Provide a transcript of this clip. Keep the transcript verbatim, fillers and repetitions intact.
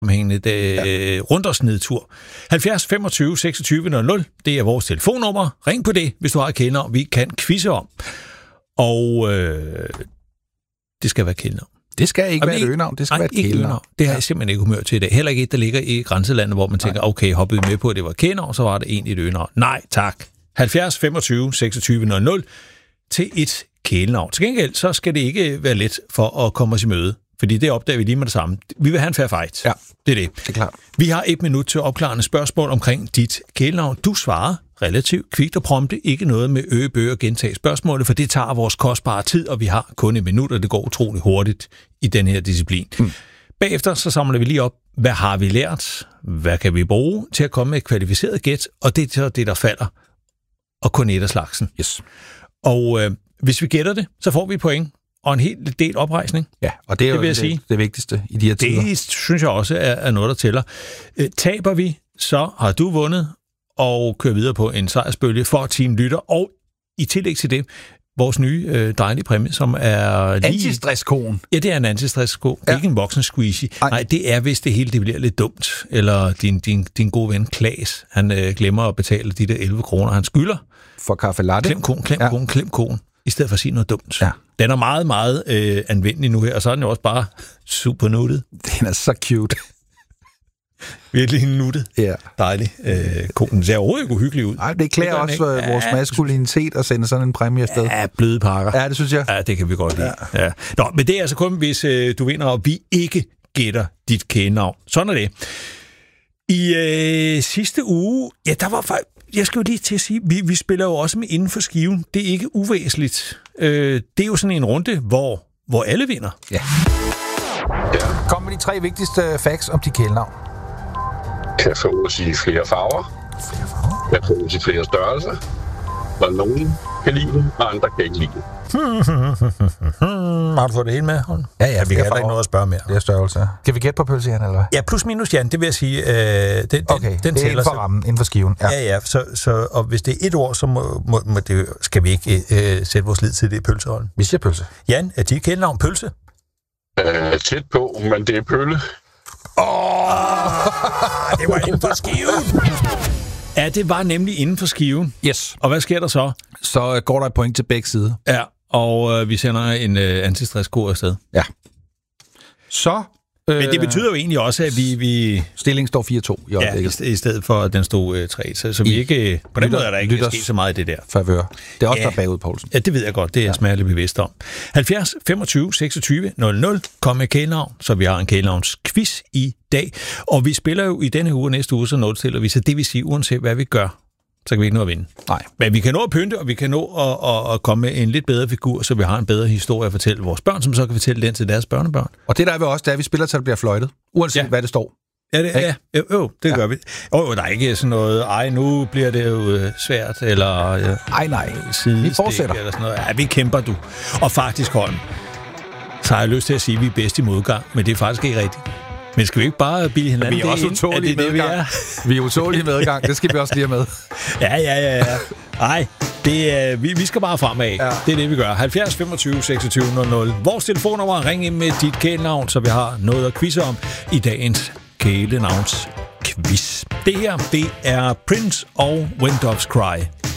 sammenhængende ja. rundt os nedtur. halvfjerds femogtyve seksogtyve nul nul, det er vores telefonnummer. Ring på det, hvis du har et kælenavn, vi kan quizze om. Og øh, det skal være kælenavn. Det skal ikke og være et øgenavn, det skal være et kælenavn. Det har jeg simpelthen ikke humør til i dag. Heller ikke et, der ligger i grænselandet, hvor man tænker, nej. Okay, hoppede med på, at det var kælenavn, så var det egentlig et øgenavn. Nej, tak. halvfjerds femogtyve seksogtyve nul nul til et kælenavn. Til gengæld, så skal det ikke være let for at komme os i møde. Fordi det opdager vi lige med det samme. Vi vil have en fair fight. Ja, det er det. Det er klart. Vi har et minut til opklarende spørgsmål omkring dit kælenavn. Du svarer relativt kvikt og prompte. Ikke noget med øge, bøge og gentage spørgsmålet, for det tager vores kostbare tid, og vi har kun et minut, og det går utrolig hurtigt i den her disciplin. Hmm. Bagefter så samler vi lige op, hvad har vi lært? Hvad kan vi bruge til at komme med et kvalificeret gæt? Og det er så det, der falder. Og kun et af slagsen. Yes. Og øh, hvis vi gætter det, så får vi point. Og en helt del oprejsning. Ja, og det er det jo det, det vigtigste i de her tider. Det synes jeg også er, er noget, der tæller. Øh, taber vi, så har du vundet og kører videre på en sejrsbølge for Team Lytter. Og i tillæg til det, vores nye øh, dejlige præmie, som er lige... Antistresskoen. Ja, det er en antistressko. Ja. Ikke en voksen squeezy. Nej. Nej, det er, hvis det hele det bliver lidt dumt. Eller din, din, din gode ven Klaas, han øh, glemmer at betale de der elleve kroner, han skylder. For kaffe latte. Klem konen, klem ja. konen, klem konen. I stedet for at sige noget dumt. Ja. Den er meget, meget øh, anvendelig nu her, og så er den jo også bare super nuttet. Den er så cute. Virkelig nuttet. Ja. Dejlig. Øh, konen ser overhovedet ikke uhyggelig ud. Nej, det klæder også øh, vores ja, maskulinitet at sende sådan en præmie afsted. Ja, bløde pakker. Ja, det synes jeg. Ja, det kan vi godt lide. Ja. Ja. Nå, men det er altså kun, hvis øh, du vinder, og vi ikke gætter dit kælenavn. Sådan er det. I øh, sidste uge, ja, der var faktisk... Jeg skal jo lige til at sige, vi, vi spiller jo også med inden for skiven. Det er ikke uvæsentligt. Øh, det er jo sådan en runde, hvor, hvor alle vinder. Ja. Kom med de tre vigtigste facts om dit kælenavn. Kan fås i flere farver. Flere farver? Kan fås i flere størrelser. Der nogen kan lide det, og andre kan ikke lide det. Har du fået det hele med? Ja, ja. Vi kan heller ikke noget at spørge mere. Det er størrelse. Kan vi gætte på pølse, Jan, eller hvad? Ja, plus minus, Jan, det vil jeg sige. Øh, den, okay, den, den det er inden for rammen, inden for skiven. Ja, ja, ja så, så, og hvis det er et ord, så må, må, må det, skal vi ikke øh, sætte vores lid til det pølsehold. Vi siger pølse. Jan, er dit kælenavn pølse? Øh, tæt på, men det er pølle. Åh, oh, det var inden for skiven. Ja, det var nemlig inden for skiven. Yes. Og hvad sker der så? Så går der et point til begge sider. Ja, og øh, vi sender en øh, antistresskode afsted. Ja. Så... Øh, Men det betyder jo egentlig også, at vi... vi stillingen står fire to i øjeblikket. Ja, i, i stedet for, at den stod øh, tre. Så, så vi ikke... På den måde er der ikke sket så meget af det der. Favør. Det er også ja. der bagud, Poulsen. Ja, det ved jeg godt. Det er jeg ja. smerteligt bevidst om. halvfjerds femogtyve seksogtyve nul nul. Kom med kælenavn, så vi har en kælenavnsquiz i dag. Og vi spiller jo i denne uge og næste uge, så nulstiller vi. Så det vil sige, uanset hvad vi gør, så kan vi ikke nå at vinde. Nej. Men vi kan nå at pynte, og vi kan nå at, at, at komme med en lidt bedre figur, så vi har en bedre historie at fortælle vores børn, som så kan fortælle den til deres børnebørn. Og det der er vi også, det er, at vi spiller, til det bliver fløjtet. Uanset ja. hvad det står. Ja, det, ja. Jo, jo, det ja. gør vi. Jo, der er ikke sådan noget, ej, nu bliver det jo svært, eller... Ja, ej, nej. Vi fortsætter. Eller sådan noget. Ja, vi kæmper, du. Og faktisk, Holm, så har jeg lyst til at sige, at vi er bedst i modgang, men det er faktisk ikke rigtigt. Men skal vi ikke bare bilde hinanden det? Vi er også utålige medgang. Det, vi, er? vi er utålige medgang, det skal vi også lige have med. Ja, ja, ja, ja. Ej, det er, vi, vi skal bare fremad. Ja. Det er det, vi gør. halvfjerds femogtyve seksogtyve nul nul. Vores telefonnummer, ring ind med dit kælenavn, så vi har noget at quizze om i dagens kælenavns quiz. Det her, det er Prince og When Doves Cry.